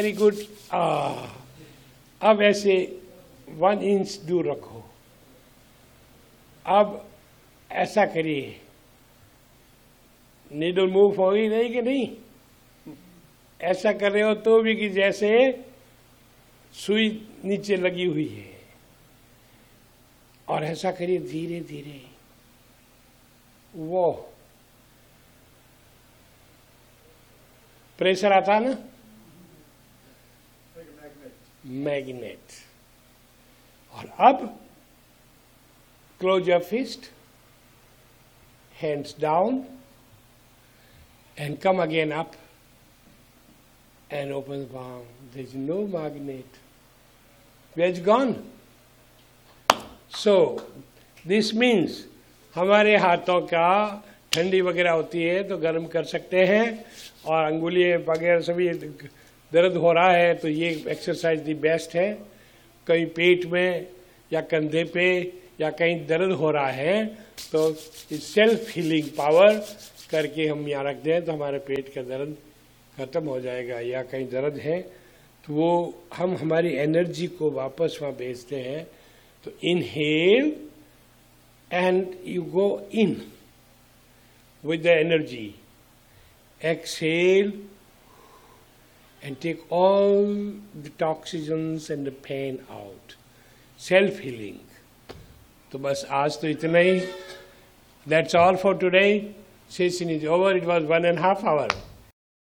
Very good. अब ऐसे 1 inch दूर रखो। अब ऐसा करिए, नीडल मूव होगी नहीं कि नहीं? ऐसा कर रहे हो तो भी कि जैसे सुई नीचे लगी हुई है। और ऐसा करिए धीरे धीरे। वो प्रेशर आता ना, मैग्नेट। और अब close your fist, hands down, and come again up and open the palm. There's no magnet. Where's gone? So this means हमारे हाथों का ठंडी वगैरह होती है तो गर्म कर सकते हैं, और अंगुलियां वगैरह सभी दर्द हो रहा है तो ये एक्सरसाइज दी बेस्ट है। कहीं पेट में या कंधे पे या कहीं दर्द हो रहा है तो सेल्फ हीलिंग पावर करके हम यहाँ रख दें तो हमारे पेट का दर्द खत्म हो जाएगा। या कहीं दर्द है तो वो हम हमारी एनर्जी को वापस वहाँ भेजते हैं। तो inhale and you go in with the energy, exhale and take all the toxins and the pain out. Self healing. तो बस आज तो इतना ही. That's all for today. Session is over. It was 1.5 hours.